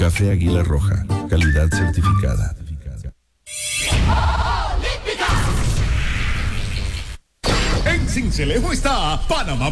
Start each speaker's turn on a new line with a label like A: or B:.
A: Café Águila Roja, calidad certificada.
B: En Sincelejo está Panamá